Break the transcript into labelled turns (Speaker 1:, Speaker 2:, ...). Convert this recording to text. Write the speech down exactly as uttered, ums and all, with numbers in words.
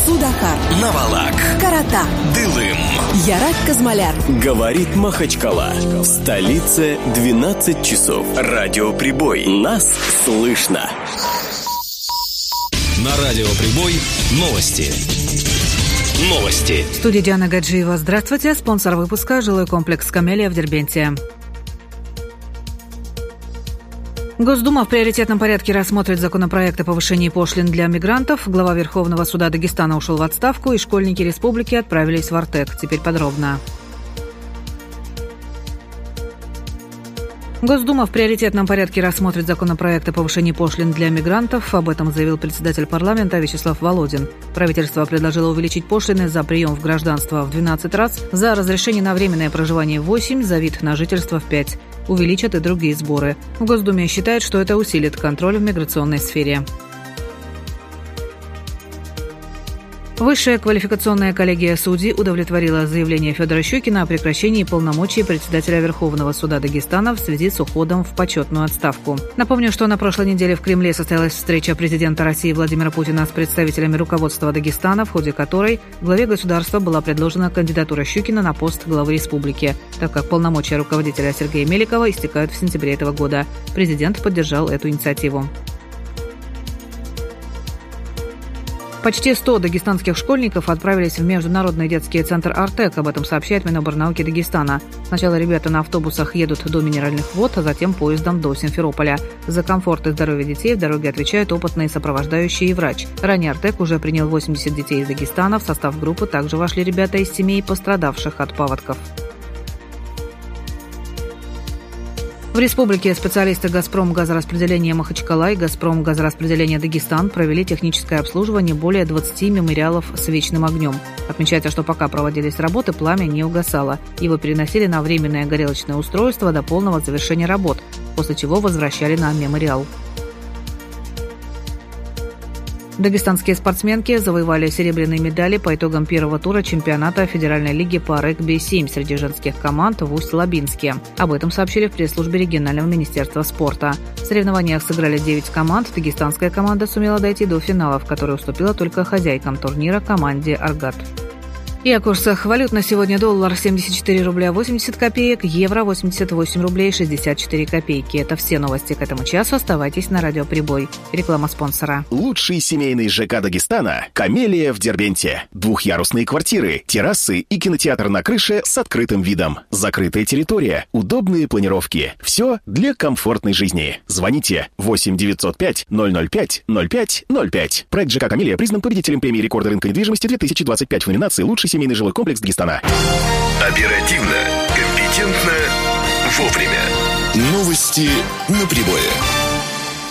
Speaker 1: Судакар,
Speaker 2: Навалак,
Speaker 1: Карата,
Speaker 2: Дылым,
Speaker 1: Ярак Казмаляр.
Speaker 3: Говорит Махачкала. В столице двенадцать часов. Радиоприбой. Нас слышно.
Speaker 2: На Радиоприбой новости. Новости.
Speaker 4: В студии Диана Гаджиева. Здравствуйте. Спонсор выпуска – жилой комплекс «Камелия» в Дербенте. Госдума в приоритетном порядке рассмотрит законопроект о повышении пошлин для мигрантов. Глава Верховного суда Дагестана ушел в отставку, и школьники республики отправились в Артек. Теперь подробно. Госдума в приоритетном порядке рассмотрит законопроект о повышении пошлин для мигрантов. Об этом заявил председатель парламента Вячеслав Володин. Правительство предложило увеличить пошлины за прием в гражданство в двенадцать раз, за разрешение на временное проживание в восемь, за вид на жительство в пять. Увеличат и другие сборы. В Госдуме считают, что это усилит контроль в миграционной сфере. Высшая квалификационная коллегия судей удовлетворила заявление Федора Щукина о прекращении полномочий председателя Верховного суда Дагестана в связи с уходом в почетную отставку. Напомню, что на прошлой неделе в Кремле состоялась встреча президента России Владимира Путина с представителями руководства Дагестана, в ходе которой главе государства была предложена кандидатура Щукина на пост главы республики, так как полномочия руководителя Сергея Меликова истекают в сентябре этого года. Президент поддержал эту инициативу. Почти сто дагестанских школьников отправились в Международный детский центр «Артек». Об этом сообщает Миноборнауки Дагестана. Сначала ребята на автобусах едут до Минеральных вод, а затем поездом до Симферополя. За комфорт и здоровье детей в дороге отвечают опытные сопровождающие и врач. Ранее «Артек» уже принял восемьдесят детей из Дагестана. В состав группы также вошли ребята из семей, пострадавших от паводков. В республике специалисты «Газпром» газораспределения Махачкала и «Газпром» газораспределения Дагестан провели техническое обслуживание более двадцати мемориалов с вечным огнем. Отмечается, что пока проводились работы, пламя не угасало. Его переносили на временное горелочное устройство до полного завершения работ, после чего возвращали на мемориал. Дагестанские спортсменки завоевали серебряные медали по итогам первого тура чемпионата Федеральной лиги по регби-семь среди женских команд в Усть-Лабинске. Об этом сообщили в пресс-службе регионального министерства спорта. В соревнованиях сыграли девять команд. Дагестанская команда сумела дойти до финала, в которой уступила только хозяйкам турнира команде «Аргат». И о курсах валют на сегодня: доллар семьдесят четыре рубля восемьдесят копеек, евро восемьдесят восемь рублей шестьдесят четыре копейки. Это все новости к этому часу. Оставайтесь на Радиоприбой. Реклама спонсора.
Speaker 5: Лучший семейный ЖК Дагестана – «Камелия» в Дербенте. Двухъярусные квартиры, террасы и кинотеатр на крыше с открытым видом. Закрытая территория, удобные планировки. Все для комфортной жизни. Звоните восемь девятьсот пять ноль ноль пять ноль пять ноль пять. Проект ЖК «Камелия» признан победителем премии рекорда рынка недвижимости две тысячи двадцать пять в номинации «Лучший семейный жилой комплекс Дагестана».
Speaker 2: Оперативно, компетентно, вовремя. Новости на прибое.